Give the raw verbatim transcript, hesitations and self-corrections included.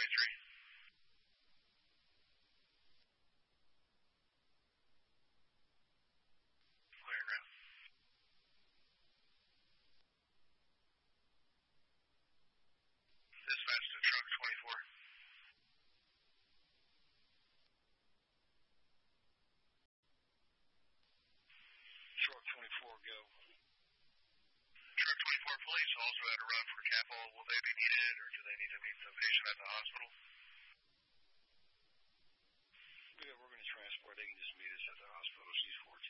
twenty-three. Clear now. Dispatch to truck twenty-four. Truck twenty-four, go. Truck twenty-four police also had a run for Capel. Will they be needed, or do they need to meet the patient at the hospital? Yeah, we're going to transport. They can just meet us at the hospital.